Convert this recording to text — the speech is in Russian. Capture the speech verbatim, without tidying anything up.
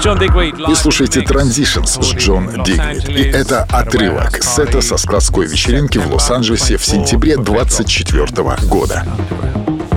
Вы слушаете Transitions с Джон Дигвид. И это отрывок сета со складской вечеринки в Лос-Анджелесе в сентябре двадцать четвёртого года.